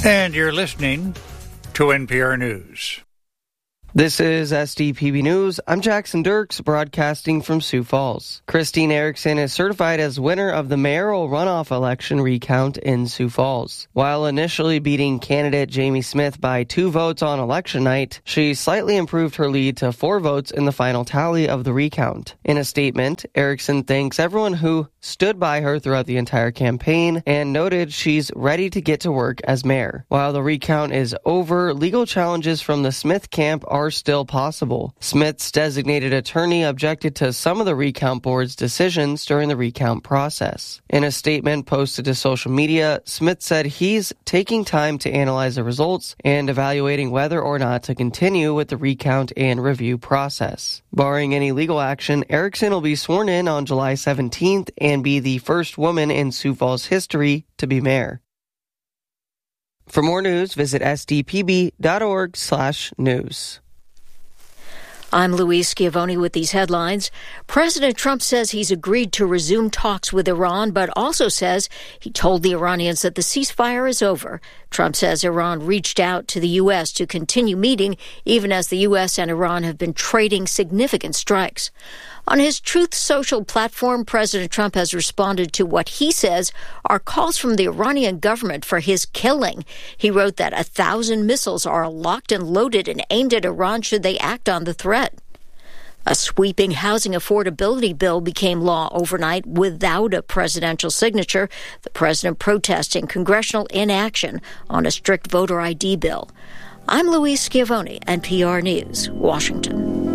And you're listening to NPR News. This is SDPB News. I'm Jackson Dirks, broadcasting from Sioux Falls. Christine Erickson is certified as winner of the mayoral runoff election recount in Sioux Falls. While initially beating candidate Jamie Smith by 2 votes on election night, she slightly improved her lead to 4 votes in the final tally of the recount. In a statement, Erickson thanks everyone who stood by her throughout the entire campaign and noted she's ready to get to work as mayor. While the recount is over, legal challenges from the Smith camp are still possible. Smith's designated attorney objected to some of the recount board's decisions during the recount process. In a statement posted to social media, Smith said he's taking time to analyze the results and evaluating whether or not to continue with the recount and review process. Barring any legal action, Erickson will be sworn in on July 17th and be the first woman in Sioux Falls history to be mayor. For more news, visit sdpb.org/news. I'm Louise Schiavone with these headlines. President Trump says he's agreed to resume talks with Iran, but also says he told the Iranians that the ceasefire is over. Trump says Iran reached out to the U.S. to continue meeting, even as the U.S. and Iran have been trading significant strikes. On his Truth Social platform, President Trump has responded to what he says are calls from the Iranian government for his killing. He wrote that 1,000 missiles are locked and loaded and aimed at Iran should they act on the threat. A sweeping housing affordability bill became law overnight without a presidential signature, the president protesting congressional inaction on a strict voter ID bill. I'm Louise Schiavone, NPR News, Washington.